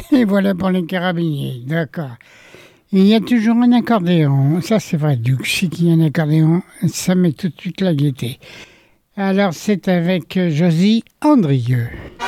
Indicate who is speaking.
Speaker 1: Et voilà pour les carabiniers, d'accord. Et il y a toujours un accordéon, ça c'est vrai, du coup, si qu'il y a un accordéon, ça met tout de suite la gaieté. Alors c'est avec Josie Andrieux.